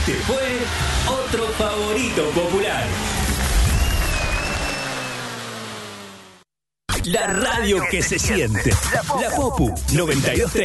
Este fue otro favorito popular. La radio que se siente. La Popu 92.3.